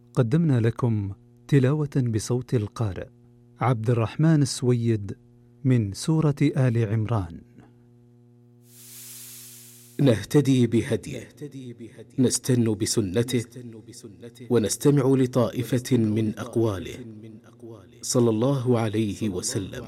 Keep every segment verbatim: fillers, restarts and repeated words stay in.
قدمنا لكم تلاوة بصوت القارئ عبد الرحمن السويد من سورة آل عمران. نهتدي بهديه، نستن بسنته، ونستمع لطائفة من أقواله صلى الله عليه وسلم.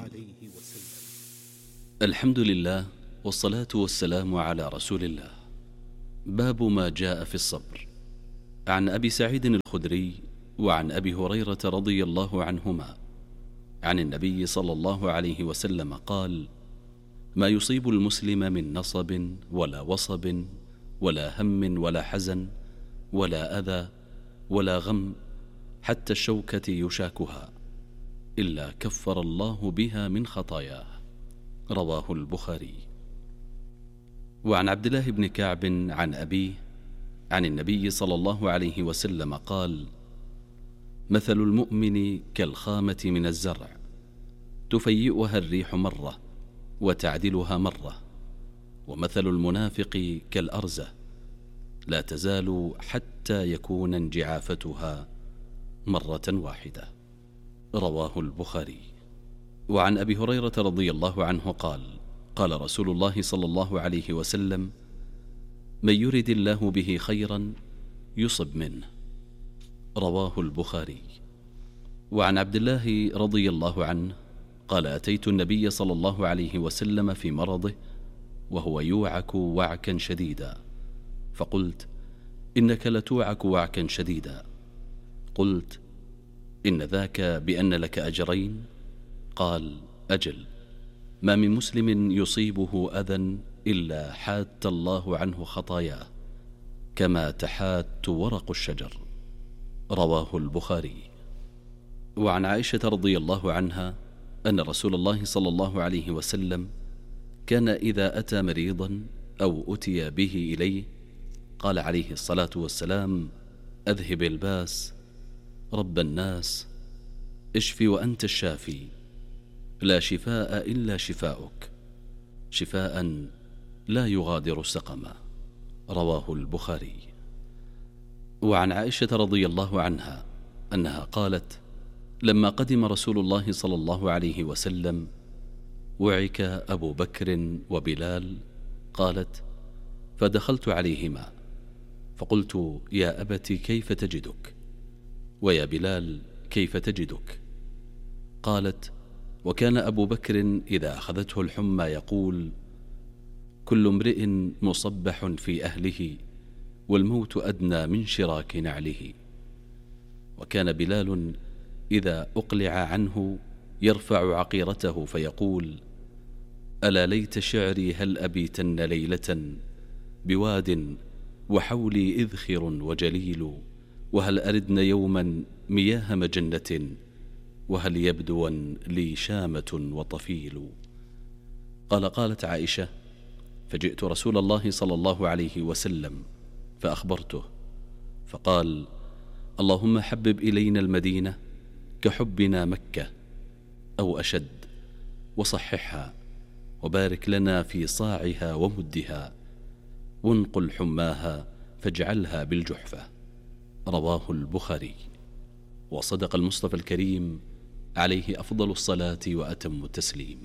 الحمد لله والصلاة والسلام على رسول الله. باب ما جاء في الصبر. عن أبي سعيد الخدري وعن أبي هريرة رضي الله عنهما عن النبي صلى الله عليه وسلم قال: ما يصيب المسلم من نصب ولا وصب ولا هم ولا حزن ولا أذى ولا غم حتى الشوكة يشاكها إلا كفر الله بها من خطاياه. رواه البخاري. وعن عبد الله بن كعب عن أبيه عن النبي صلى الله عليه وسلم قال: مثل المؤمن كالخامة من الزرع تفيئها الريح مرة وتعدلها مرة، ومثل المنافق كالأرزة لا تزال حتى يكون انجعافتها مرة واحدة. رواه البخاري. وعن أبي هريرة رضي الله عنه قال: قال رسول الله صلى الله عليه وسلم: من يرد الله به خيرا يصب منه. رواه البخاري. وعن عبد الله رضي الله عنه قال: أتيت النبي صلى الله عليه وسلم في مرضه وهو يوعك وعكا شديدا، فقلت: إنك لتوعك وعكا شديدا. قلت: إن ذاك بأن لك أجرين؟ قال: أجل، ما من مسلم يصيبه أذى إلا حات الله عنه خطاياه كما تحات ورق الشجر. رواه البخاري. وعن عائشة رضي الله عنها أن رسول الله صلى الله عليه وسلم كان إذا أتى مريضا أو أتي به إليه قال عليه الصلاة والسلام: أذهب الباس، رب الناس، اشفي وأنت الشافي، لا شفاء إلا شفاؤك، شفاء لا يغادر سقما. رواه البخاري. وعن عائشة رضي الله عنها أنها قالت: لما قدم رسول الله صلى الله عليه وسلم وعك أبو بكر وبلال، قالت: فدخلت عليهما فقلت: يا أبت كيف تجدك؟ ويا بلال كيف تجدك؟ قالت: وكان أبو بكر إذا أخذته الحمى يقول: كل امرئ مصبح في أهله والموت أدنى من شراك نعله. وكان بلال إذا أقلع عنه يرفع عقيرته فيقول: ألا ليت شعري هل أبيتن ليلة بواد وحولي إذخر وجليل، وهل أردن يوما مياه مجنة، وهل يبدوا لي شامة وطفيل. قال: قالت عائشة: فجئت رسول الله صلى الله عليه وسلم فأخبرته، فقال: اللهم حبب إلينا المدينة كحبنا مكة أو أشد، وصححها، وبارك لنا في صاعها ومدها، وانقل حماها فاجعلها بالجحفة. رواه البخاري. وصدق المصطفى الكريم عليه أفضل الصلاة وأتم التسليم.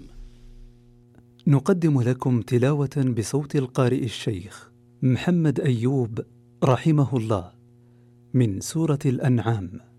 نقدم لكم تلاوة بصوت القارئ الشيخ محمد أيوب رحمه الله من سورة الأنعام.